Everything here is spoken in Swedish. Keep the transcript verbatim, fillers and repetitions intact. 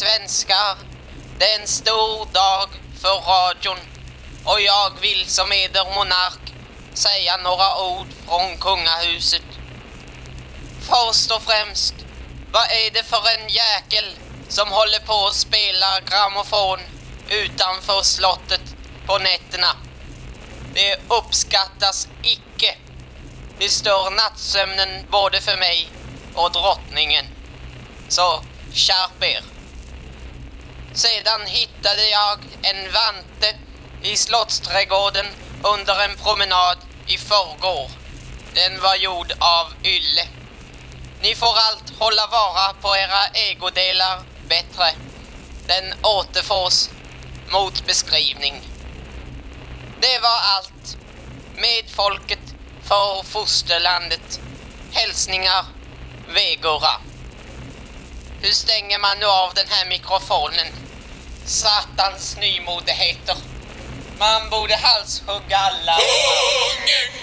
svenskar, det är en stor dag för radion och jag vill som eder monark säga några ord från kungahuset. Först och främst, vad är det för en jäkel som håller på att spela grammofon utanför slottet på nätterna? Det uppskattas icke. Det stör nattsömnen både för mig och drottningen. Så skärp er. Sedan hittade jag en vante i slottsträdgården under en promenad i förrgår. Den var gjord av ylle. Ni får allt hålla vara på era ägodelar bättre. Den återfås mot beskrivning. Det var allt. Med folket för fosterlandet. Hälsningar, Vegora. Hur stänger man nu av den här mikrofonen? Satans nymodigheter. Man borde halshugga alla.